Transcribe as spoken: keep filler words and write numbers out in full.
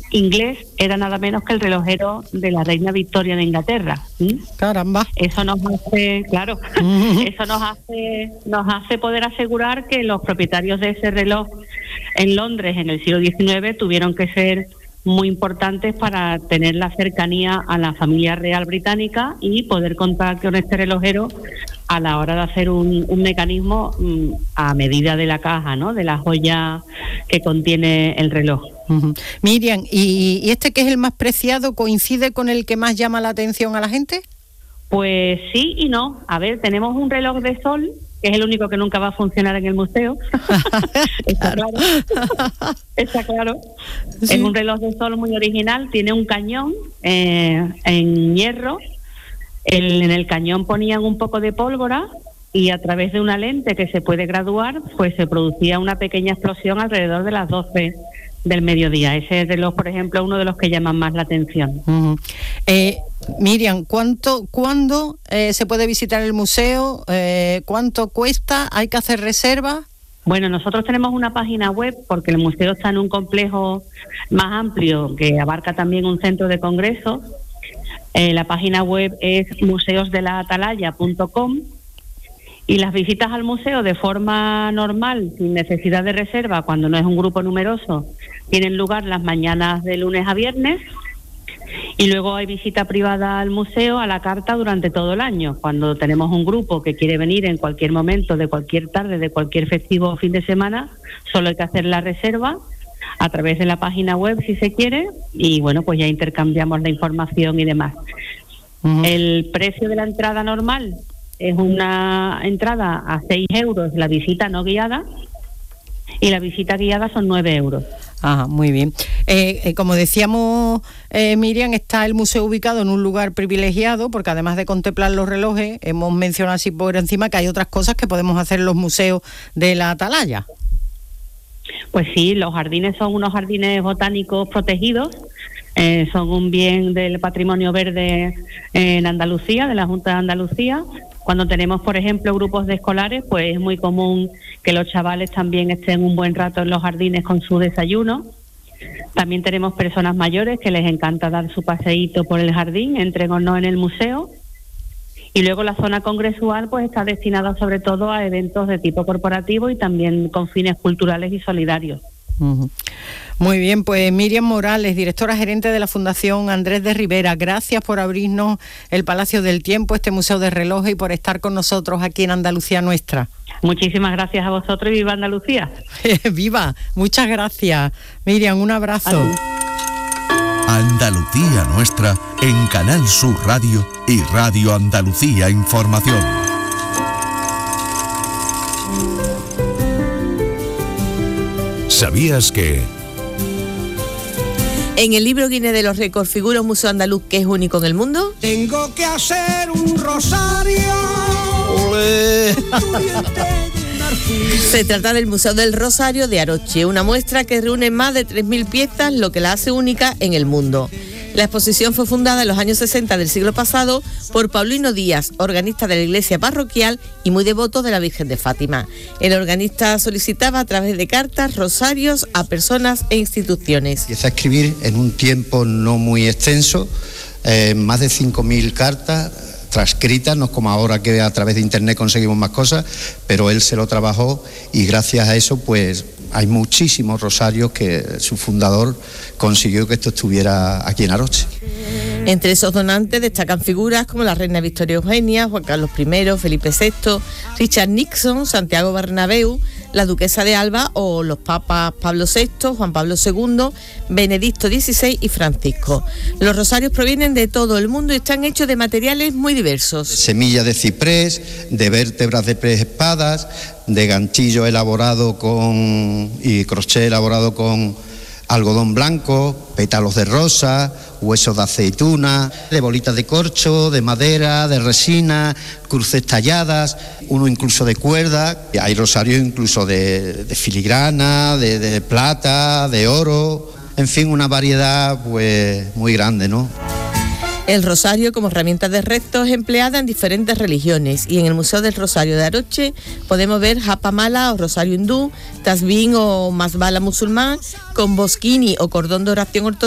inglés era nada menos que el relojero de la reina Victoria de Inglaterra. ¿Mm? Caramba. Eso nos hace, claro, uh-huh. eso nos hace, nos hace poder asegurar que los propietarios de ese reloj en Londres en el siglo diecinueve tuvieron que ser muy importantes para tener la cercanía a la familia real británica y poder contar con este relojero a la hora de hacer un, un mecanismo um, a medida de la caja, ¿no? De la joya que contiene el reloj. Uh-huh. Miriam, ¿y, ¿y este que es el más preciado coincide con el que más llama la atención a la gente? Pues sí y no. A ver, tenemos un reloj de sol, que es el único que nunca va a funcionar en el museo. Está claro. Está claro. Sí. Es un reloj de sol muy original, tiene un cañón eh, en hierro. El, en el cañón ponían un poco de pólvora y a través de una lente que se puede graduar, pues se producía una pequeña explosión alrededor de las doce del mediodía. Ese reloj, por ejemplo, es uno de los que llaman más la atención. Uh-huh. Eh, Miriam, ¿cuánto, ¿cuándo eh, se puede visitar el museo? Eh, ¿Cuánto cuesta? ¿Hay que hacer reservas? Bueno, nosotros tenemos una página web porque el museo está en un complejo más amplio que abarca también un centro de congresos. Eh, la página web es museos de la atalaya punto com y las visitas al museo de forma normal, sin necesidad de reserva, cuando no es un grupo numeroso, tienen lugar las mañanas de lunes a viernes, y luego hay visita privada al museo a la carta durante todo el año. Cuando tenemos un grupo que quiere venir en cualquier momento, de cualquier tarde, de cualquier festivo o fin de semana, solo hay que hacer la reserva a través de la página web si se quiere, y bueno, pues ya intercambiamos la información y demás. Uh-huh. El precio de la entrada normal es una entrada a seis euros, la visita no guiada, y la visita guiada son nueve euros. Ajá, muy bien. Eh, eh, como decíamos, eh, Miriam, está el museo ubicado en un lugar privilegiado, porque además de contemplar los relojes, hemos mencionado así por encima que hay otras cosas que podemos hacer en los museos de la atalaya. Pues sí, los jardines son unos jardines botánicos protegidos, eh, son un bien del patrimonio verde en Andalucía, de la Junta de Andalucía. Cuando tenemos, por ejemplo, grupos de escolares, pues es muy común que los chavales también estén un buen rato en los jardines con su desayuno. También tenemos personas mayores que les encanta dar su paseíto por el jardín, entren o no en el museo. Y luego la zona congresual pues está destinada sobre todo a eventos de tipo corporativo y también con fines culturales y solidarios. Uh-huh. Muy bien, pues Miriam Morales, directora gerente de la Fundación Andrés de Rivera, gracias por abrirnos el Palacio del Tiempo, este Museo de Relojes, y por estar con nosotros aquí en Andalucía Nuestra. Muchísimas gracias a vosotros y viva Andalucía. Viva, muchas gracias. Miriam, un abrazo. Adiós. Andalucía Nuestra en Canal Sur Radio y Radio Andalucía Información. ¿Sabías que...? En el libro Guinness de los Récords figura un museo andaluz que es único en el mundo. Tengo que hacer un rosario. ¡Olé! Se trata del Museo del Rosario de Aroche, una muestra que reúne más de tres mil piezas, lo que la hace única en el mundo. La exposición fue fundada en los años sesenta del siglo pasado por Paulino Díaz, organista de la iglesia parroquial y muy devoto de la Virgen de Fátima. El organista solicitaba a través de cartas rosarios a personas e instituciones. Empieza a escribir en un tiempo no muy extenso, eh, más de cinco mil cartas transcritas, no es como ahora que a través de internet conseguimos más cosas, pero él se lo trabajó y gracias a eso pues hay muchísimos rosarios que su fundador consiguió que esto estuviera aquí en Aroche. Entre esos donantes destacan figuras como la reina Victoria Eugenia, Juan Carlos primero, Felipe sexto, Richard Nixon, Santiago Bernabéu, la duquesa de Alba o los papas Pablo sexto, Juan Pablo segundo, Benedicto dieciséis y Francisco. Los rosarios provienen de todo el mundo y están hechos de materiales muy diversos. Semillas de ciprés, de vértebras de pez espadas, de ganchillo elaborado con y crochet elaborado con algodón blanco, pétalos de rosa, huesos de aceituna, de bolitas de corcho, de madera, de resina, cruces talladas, uno incluso de cuerda. Hay rosarios incluso de, de filigrana, de, de plata, de oro, en fin, una variedad pues muy grande, ¿no? El rosario como herramienta de rezo es empleada en diferentes religiones y en el Museo del Rosario de Aroche podemos ver japa mala o rosario hindú, tasbín o masbala musulmán, con bosquini o cordón de oración ortodoxa